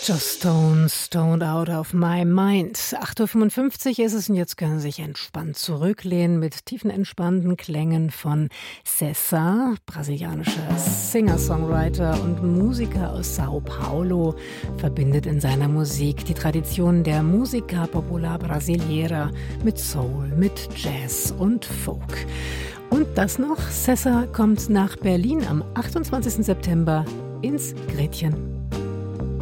Just Stone, Stoned Out of My Mind. 8:55 Uhr ist es und jetzt können Sie sich entspannt zurücklehnen mit tiefen, entspannten Klängen von César, brasilianischer Singer-Songwriter und Musiker aus Sao Paulo, verbindet in seiner Musik die Tradition der Música Popular Brasileira mit Soul, mit Jazz und Folk. Und das noch, César kommt nach Berlin am 28. September ins Gretchen.